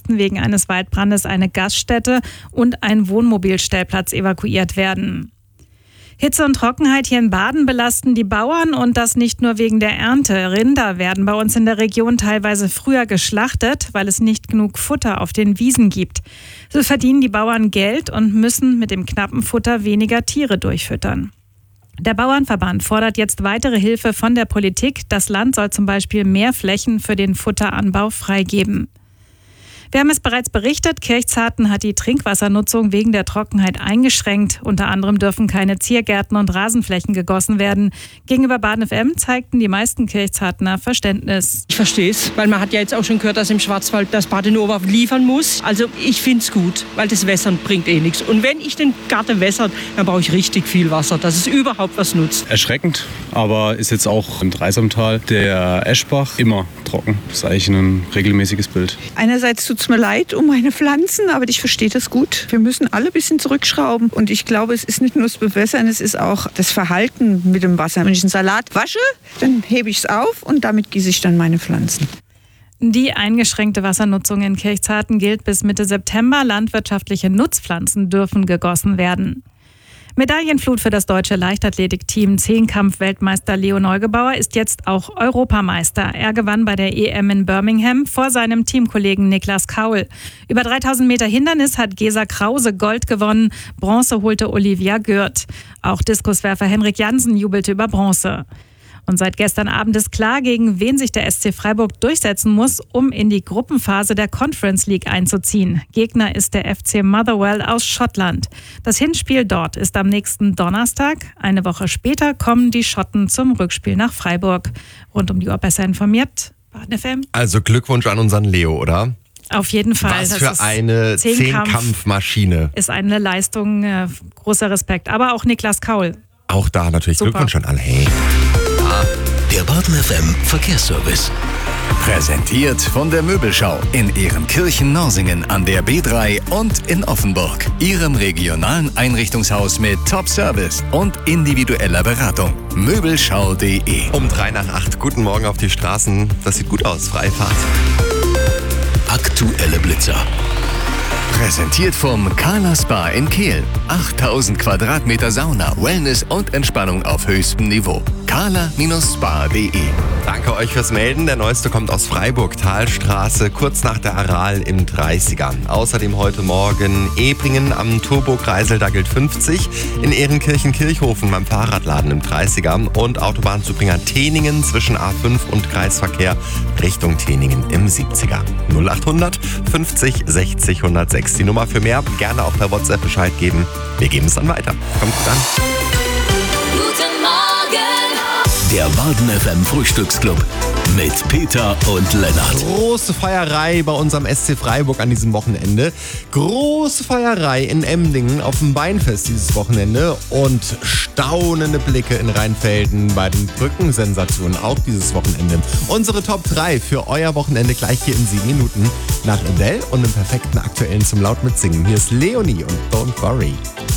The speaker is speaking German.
mussten wegen eines Waldbrandes eine Gaststätte und ein Wohnmobilstellplatz evakuiert werden. Hitze und Trockenheit hier in Baden belasten die Bauern und das nicht nur wegen der Ernte. Rinder werden bei uns in der Region teilweise früher geschlachtet, weil es nicht genug Futter auf den Wiesen gibt. So verdienen die Bauern Geld und müssen mit dem knappen Futter weniger Tiere durchfüttern. Der Bauernverband fordert jetzt weitere Hilfe von der Politik. Das Land soll zum Beispiel mehr Flächen für den Futteranbau freigeben. Wir haben es bereits berichtet, Kirchzarten hat die Trinkwassernutzung wegen der Trockenheit eingeschränkt. Unter anderem dürfen keine Ziergärten und Rasenflächen gegossen werden. Gegenüber Baden FM zeigten die meisten Kirchzartener Verständnis. Ich verstehe es, weil man hat ja jetzt auch schon gehört, dass im Schwarzwald das Badenova liefern muss. Also ich finde es gut, weil das Wässern bringt eh nichts. Und wenn ich den Garten wässert, dann brauche ich richtig viel Wasser, dass es überhaupt was nutzt. Erschreckend, aber ist jetzt auch im Dreisamtal der Eschbach immer trocken. Das ist eigentlich ein regelmäßiges Bild. Einerseits tut es mir leid um meine Pflanzen, aber ich verstehe das gut. Wir müssen alle ein bisschen zurückschrauben. Und ich glaube, es ist nicht nur das Bewässern, es ist auch das Verhalten mit dem Wasser. Wenn ich einen Salat wasche, dann hebe ich es auf und damit gieße ich dann meine Pflanzen. Die eingeschränkte Wassernutzung in Kirchzarten gilt bis Mitte September. Landwirtschaftliche Nutzpflanzen dürfen gegossen werden. Medaillenflut für das deutsche Leichtathletikteam. Zehnkampf-Weltmeister Leo Neugebauer ist jetzt auch Europameister. Er gewann bei der EM in Birmingham vor seinem Teamkollegen Niklas Kaul. Über 3000 Meter Hindernis hat Gesa Krause Gold gewonnen. Bronze holte Olivia Gürt. Auch Diskuswerfer Henrik Jansen jubelte über Bronze. Und seit gestern Abend ist klar, gegen wen sich der SC Freiburg durchsetzen muss, um in die Gruppenphase der Conference League einzuziehen. Gegner ist der FC Motherwell aus Schottland. Das Hinspiel dort ist am nächsten Donnerstag. Eine Woche später kommen die Schotten zum Rückspiel nach Freiburg. Rund um die Uhr besser informiert, Baden FM. Also Glückwunsch an unseren Leo, oder? Auf jeden Fall. Was für eine Zehnkampfmaschine. Ist eine Leistung, großer Respekt. Aber auch Niklas Kaul. Auch da natürlich super. Glückwunsch an alle. Hey. Der Baden FM Verkehrsservice. Präsentiert von der Möbelschau in Ehrenkirchen-Norsingen an der B3 und in Offenburg. Ihrem regionalen Einrichtungshaus mit Top-Service und individueller Beratung. Möbelschau.de. Um 7:03. Guten Morgen auf die Straßen. Das sieht gut aus. Freifahrt. Aktuelle Blitzer. Präsentiert vom Carla Spa in Kehl. 8000 Quadratmeter Sauna, Wellness und Entspannung auf höchstem Niveau. carla-spa.de. Danke euch fürs Melden. Der neueste kommt aus Freiburg, Talstraße, kurz nach der Aral im 30er. Außerdem heute Morgen Ebringen am Turbo-Kreisel, da gilt 50. In Ehrenkirchen-Kirchhofen beim Fahrradladen im 30er. Und Autobahnzubringer Teningen zwischen A5 und Kreisverkehr Richtung Teningen im 70er. 0800 50 60 106. Die Nummer für mehr. Gerne auch per WhatsApp Bescheid geben. Wir geben es dann weiter. Kommt gut an. Guten Morgen! Der Baden FM Frühstücksclub mit Peter und Lennart. Große Feierei bei unserem SC Freiburg an diesem Wochenende. Große Feierei in Emdingen auf dem Beinfest dieses Wochenende. Und staunende Blicke in Rheinfelden bei den Brückensensationen auch dieses Wochenende. Unsere Top 3 für euer Wochenende gleich hier in 7 Minuten. Nach Adele und einem perfekten Aktuellen zum laut mitsingen. Hier ist Leonie und Don't Worry.